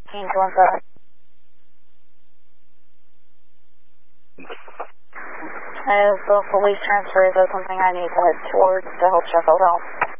217. If the police transfer is that something I need to head towards to help Sheffield out?